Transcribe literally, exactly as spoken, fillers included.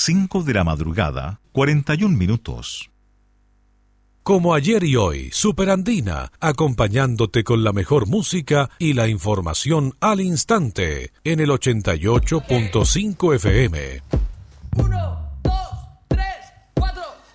cinco de la madrugada, cuarenta y un minutos. Como ayer y hoy, Superandina, acompañándote con la mejor música y la información al instante en el ochenta y ocho punto cinco F M.